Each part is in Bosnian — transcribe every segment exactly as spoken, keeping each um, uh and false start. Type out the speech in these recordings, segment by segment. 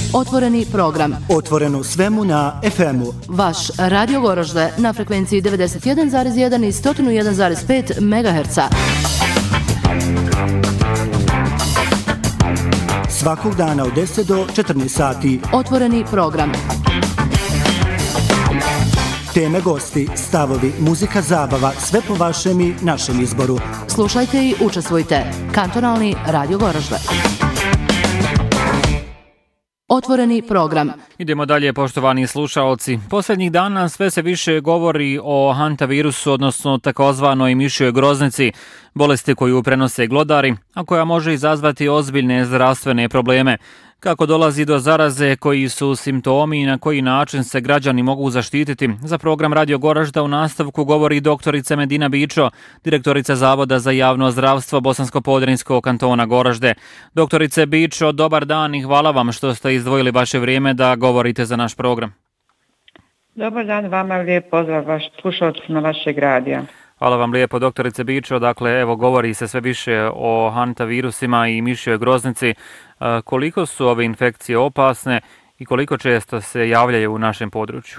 Otvoreni program. Otvoreno svemu na ef emu. Vaš Radio Goražde na frekvenciji devedeset jedan zarez jedan i sto jedan zarez pet megaherca. Svakog dana od deset do četrnaest sati. Otvoreni program. Teme, gosti, stavovi, muzika, zabava, sve po vašem i našem izboru. Slušajte i učestvujte. Kantonalni Radio Goražde. Otvoreni program. Idemo dalje, poštovani slušaoci. Posljednjih dana sve se više govori o hantavirusu, odnosno takozvanoj mišjoj groznici, bolesti koju prenose glodari, a koja može izazvati ozbiljne zdravstvene probleme. Kako dolazi do zaraze, koji su simptomi i na koji način se građani mogu zaštititi, za program Radio Goražda u nastavku govori doktorica Medina Bičo, direktorica Zavoda za javno zdravstvo Bosansko-podrinjskog kantona Goražde. Doktorice Bičo, dobar dan i hvala vam što ste izdvojili vaše vrijeme da govorite za naš program. Dobar dan vama, lijep pozdrav vaš slušalcima vašeg radija. Hvala vam lijepo, doktorice Bičo. Dakle, evo, govori se sve više o hantavirusima i mišjoj groznici. Koliko su ove infekcije opasne i koliko često se javljaju u našem području?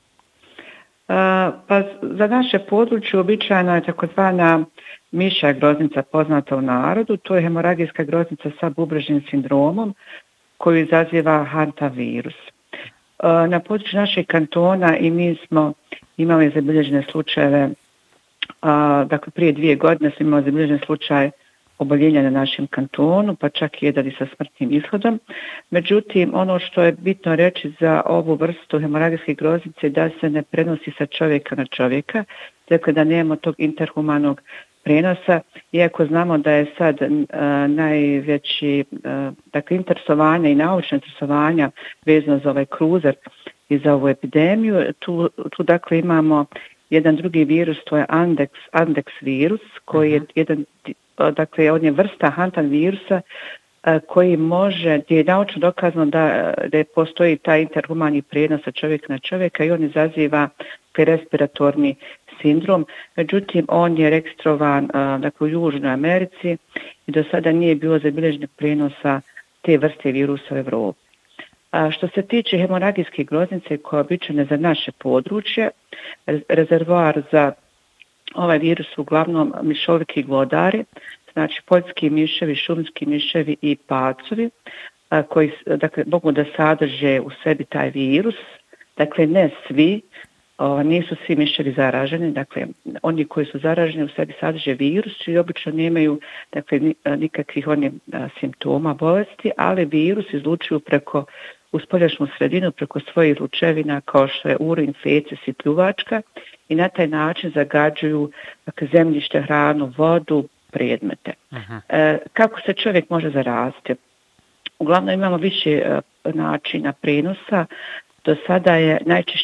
Pa za naše područje običajno je takozvana mišja groznica poznata u narodu. To je hemoragijska groznica sa bubrežnim sindromom koju izaziva hantavirus. Na području našeg kantona i mi smo imali zabilježene slučajeve. A, dakle, prije dvije godine smo imali zabilježen slučaj oboljenja na našem kantonu, pa čak i jedan i sa smrtnim ishodom. Međutim, ono što je bitno reći za ovu vrstu hemoragijske groznice je da se ne prenosi sa čovjeka na čovjeka, dakle da nemamo tog interhumanog prenosa, iako znamo da je sad a, najveći a, dakle, interesovanja i naučne interesovanja vezano za ovaj kruzer i za ovu epidemiju. Tu, tu dakle imamo jedan drugi virus, to je Andex, Andex virus, koji je jedan, dakle, on je vrsta hantavirusa koji može, gdje je naučno dokazano da, da postoji taj interhumani prijenos sa čovjeka na čovjeka i on izaziva respiratorni sindrom. Međutim, on je registrovan dakle, u Južnoj Americi i do sada nije bilo zabilježenog prijenosa te vrste virusa u Evropi. A što se tiče hemoragijske groznice koja je običajna za naše područje, rezervoar za ovaj virus su uglavnom mišoviti glodari, znači poljski miševi, šumski miševi i pacovi, a, koji dakle, mogu da sadrže u sebi taj virus. Dakle, ne svi, o, nisu svi miševi zaraženi, dakle, oni koji su zaraženi u sebi sadrže virus i obično nemaju dakle, nikakvih onih a, simptoma bolesti, ali virus izlučuju preko u spoljašnju sredinu preko svojih lučevina kao što je urin, feces i pljuvačka i na taj način zagađuju dakle, zemljište, hranu, vodu, predmete. Uh-huh. E, kako se čovjek može zaraziti? Uglavnom imamo više e, načina prenosa. Do sada je najčešće